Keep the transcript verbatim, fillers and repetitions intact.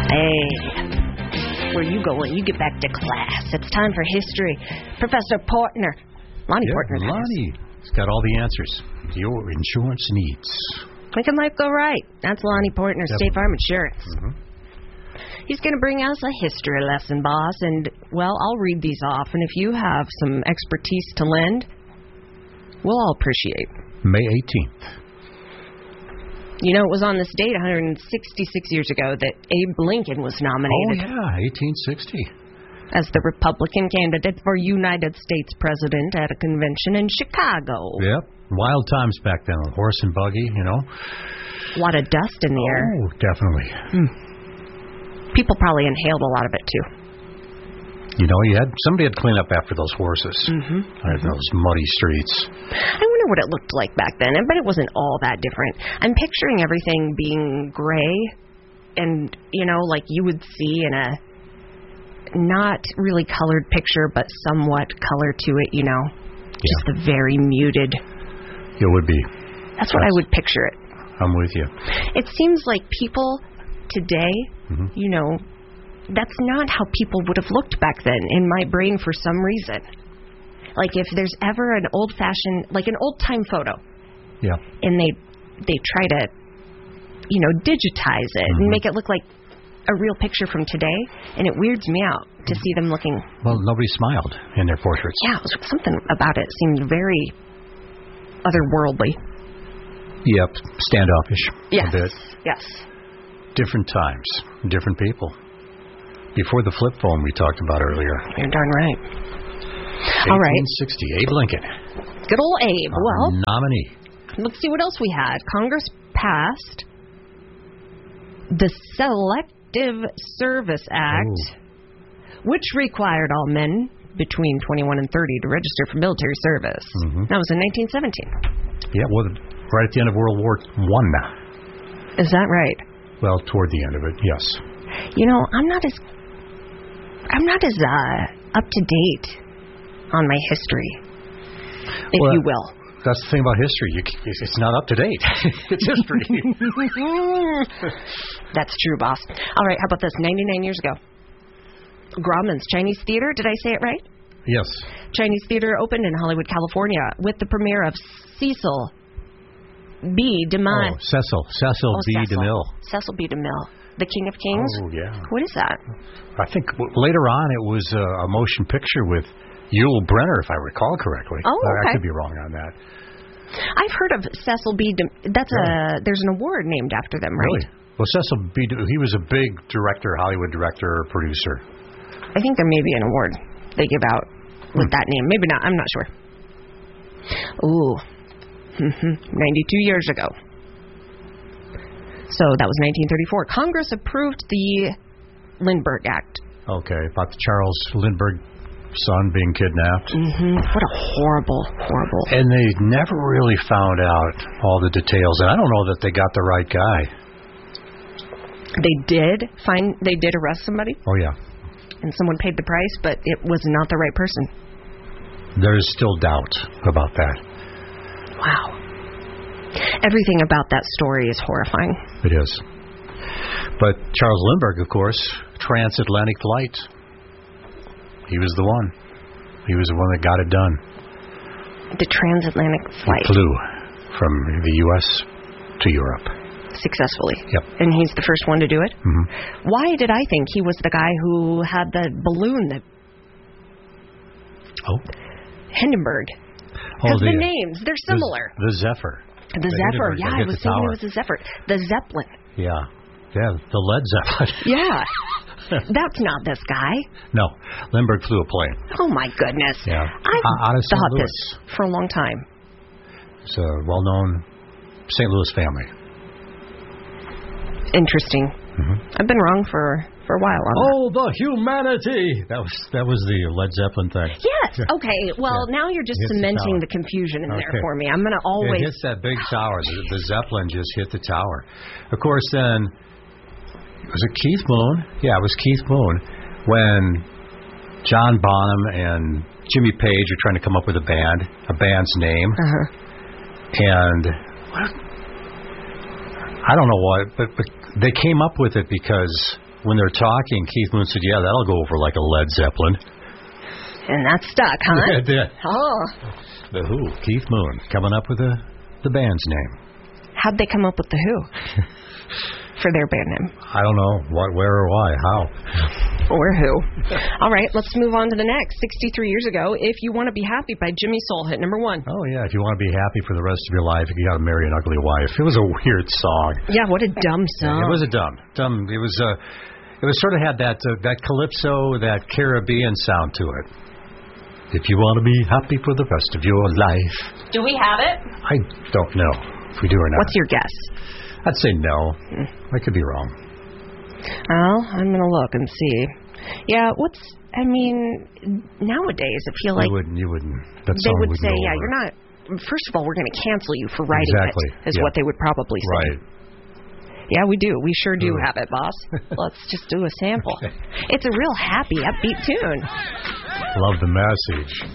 Hey, where you going? You get back to class. It's time for history. Professor Portner. Lonnie yeah, Portner. Lonnie. He's got all the answers. Your insurance needs. Making life go right. That's Lonnie Portner, State Farm Insurance. Mm-hmm. He's going to bring us a history lesson, boss. And, well, I'll read these off. And if you have some expertise to lend, we'll all appreciate. May eighteenth. You know, it was on this date one hundred sixty-six years ago that Abe Lincoln was nominated. Oh, yeah, eighteen sixty. As the Republican candidate for United States president at a convention in Chicago. Yep. Wild times back then, with horse and buggy, you know. A lot of dust in the oh, air. Oh, definitely. Mm. People probably inhaled a lot of it, too. You know, you had somebody had to clean up after those horses. Mm-hmm. Right, those muddy streets. I wonder what it looked like back then. I bet it wasn't all that different. I'm picturing everything being gray and, you know, like you would see in a not really colored picture, but somewhat color to it, you know. Yeah. Just a very muted. It would be. That's what That's, I would picture it. I'm with you. It seems like people today, mm-hmm. you know, that's not how people would have looked back then in my brain for some reason. Like if there's ever an old-fashioned, like an old-time photo, yeah, and they they try to, you know, digitize it mm-hmm. and make it look like a real picture from today, and it weirds me out to see them looking. Well, nobody smiled in their portraits. Yeah, it was something about it seemed very otherworldly. Yep, standoffish. Yes. A bit. Yes. Different times, different people. Before the flip phone we talked about earlier. You're darn right. All right. eighteen sixty, Abe Lincoln. Good old Abe. Our well, nominee. Let's see what else we had. Congress passed the Selective Service Act, oh. which required all men between twenty-one and thirty to register for military service. Mm-hmm. That was in nineteen seventeen. Yeah, well, right at the end of World War One. Is that right? Well, toward the end of it, yes. You know, I'm not as I'm not as uh, up to date on my history, if well, you will. That's the thing about history. You, it's not up to date. It's history. That's true, boss. All right, how about this? ninety-nine years ago, Grauman's Chinese Theater. Did I say it right? Yes. Chinese Theater opened in Hollywood, California, with the premiere of Cecil B. DeMille. Oh, Cecil. Cecil oh, B. Cecil. DeMille. Cecil B. DeMille. The King of Kings? Oh, yeah. What is that? I think later on it was uh, a motion picture with Yul Brynner, if I recall correctly. Oh, okay. I could be wrong on that. I've heard of Cecil B. De- That's yeah. a there's an award named after them, right? Really? Well, Cecil B. De- he was a big director, Hollywood director, producer. I think there may be an award they give out with hmm. that name. Maybe not. I'm not sure. Ooh. ninety-two years ago. So that was nineteen thirty-four. Congress approved the Lindbergh Act. Okay, about the Charles Lindbergh son being kidnapped. Mm-hmm. What a horrible, horrible. And they never really found out all the details. And I don't know that they got the right guy. They did find, they did arrest somebody. Oh, yeah. And someone paid the price, but it was not the right person. There's still doubt about that. Wow. Everything about that story is horrifying. It is. But Charles Lindbergh, of course, transatlantic flight. He was the one. He was the one that got it done. The transatlantic flight. He flew from the U S to Europe. Successfully. Yep. And he's the first one to do it? Mm-hmm. Why did I think he was the guy who had the balloon that... Oh. Hindenburg. Because oh, the, the names, they're similar. The, the Zephyr. The, the Zephyr, yeah, I was thinking it was the Zephyr. The Zeppelin. Yeah. Yeah, the Led Zeppelin. Yeah. That's not this guy. No. Lindbergh flew a plane. Oh, my goodness. Yeah. I've uh, out of thought Saint this for a long time. It's a well-known Saint Louis family. Interesting. Mm-hmm. I've been wrong for, for a while on Oh, that. The humanity! That was that was the Led Zeppelin thing. Yes. Okay. Well, yeah. Now you're just cementing the, the confusion in okay. there for me. I'm going to always... It hits that big tower. The, the Zeppelin just hit the tower. Of course, then... Was it Keith Moon? Yeah, it was Keith Moon. When John Bonham and Jimmy Page are trying to come up with a band, a band's name. Uh-huh. And... What? I don't know what, but, but they came up with it because when they're talking, Keith Moon said, yeah, that'll go over like a Led Zeppelin. And that stuck, huh? Yeah, it did. Oh. The Who, Keith Moon, coming up with the, the band's name. How'd they come up with The Who for their band name? I don't know. What, where, or why, how. Or who. All right, let's move on to the next. sixty-three years ago, If You Want to Be Happy by Jimmy Soul hit number one. Oh, yeah, if you want to be happy for the rest of your life, you got to marry an ugly wife. It was a weird song. Yeah, what a dumb song. It was a dumb, dumb, it was, uh, it was sort of had that, uh, that calypso, that Caribbean sound to it. If you want to be happy for the rest of your life. Do we have it? I don't know if we do or not. What's your guess? I'd say no. Hmm. I could be wrong. Well, I'm going to look and see. Yeah, what's, I mean, nowadays I feel like You wouldn't, you wouldn't. That they song would would say, go yeah, over. you're not, first of all, we're going to cancel you for writing Exactly. it, is Yeah. what they would probably say. Right. Yeah, we do. We sure do Ooh. have it, boss. Let's just do a sample. It's a real happy, upbeat tune. Love the message.